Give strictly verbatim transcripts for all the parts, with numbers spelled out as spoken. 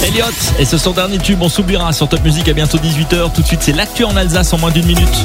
Elliot et ce son dernier tube, on s'oubliera sur Top Music à bientôt dix-huit heures. Tout de suite, c'est l'actu en Alsace en moins d'une minute.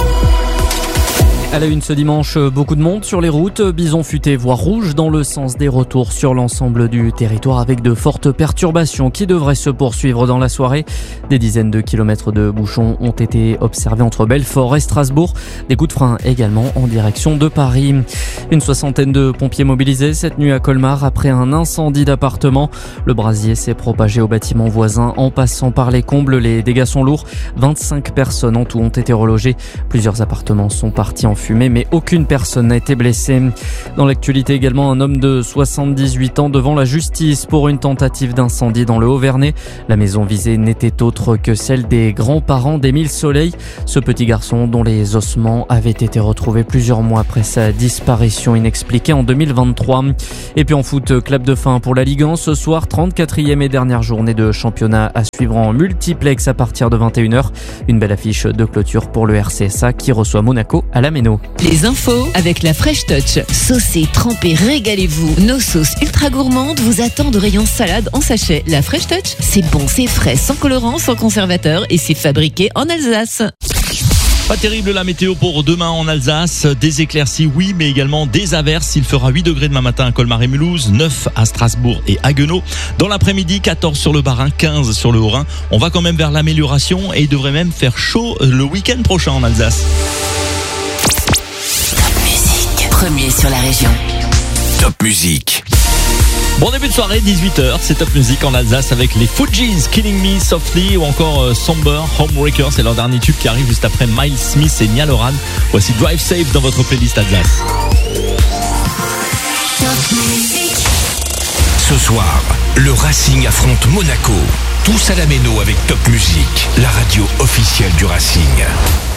À la une ce dimanche, beaucoup de monde sur les routes, bison futé voire rouge dans le sens des retours sur l'ensemble du territoire avec de fortes perturbations qui devraient se poursuivre dans la soirée. Des dizaines de kilomètres de bouchons ont été observés entre Belfort et Strasbourg. Des coups de frein également en direction de Paris. Une soixantaine de pompiers mobilisés cette nuit à Colmar après un incendie d'appartement. Le brasier s'est propagé au bâtiment voisin en passant par les combles. Les dégâts sont lourds. vingt-cinq personnes en tout ont été relogées. Plusieurs appartements sont partis en fumée, mais aucune personne n'a été blessée. Dans l'actualité également, un homme de soixante-dix-huit ans devant la justice pour une tentative d'incendie dans le Haut-Vernay. La maison visée n'était autre que celle des grands-parents d'Émile Soleil, ce petit garçon dont les ossements avaient été retrouvés plusieurs mois après sa disparition inexpliquée en deux mille vingt-trois. Et puis en foot, clap de fin pour la Ligue un ce soir, trente-quatrième et dernière journée de championnat à suivre en multiplex à partir de vingt et une heures. Une belle affiche de clôture pour le R C S A qui reçoit Monaco à la Méno. Les infos avec la Fresh Touch. Saucez, trempez, régalez-vous. Nos sauces ultra gourmandes vous attendent au rayon salade en sachet. La Fresh Touch, c'est bon, c'est frais, sans colorant, sans conservateur et c'est fabriqué en Alsace. Pas terrible la météo pour demain en Alsace. Des éclaircies, oui, mais également des averses. Il fera huit degrés demain matin à Colmar et Mulhouse, neuf à Strasbourg et Haguenau. Dans l'après-midi, quatorze sur le Bas-Rhin, quinze sur le Haut-Rhin. On va quand même vers l'amélioration et il devrait même faire chaud le week-end prochain en Alsace. Premier sur la région. Top Music. Bon début de soirée, dix-huit heures, c'est Top Music en Alsace avec les Fugees, Killing Me Softly ou encore euh, Somber, Homebreaker, c'est leur dernier tube qui arrive juste après Miles Smith et Niall Horan. Voici Drive Safe dans votre playlist Alsace. Ce soir, le Racing affronte Monaco. Tous à la Méno avec Top Music, la radio officielle du Racing.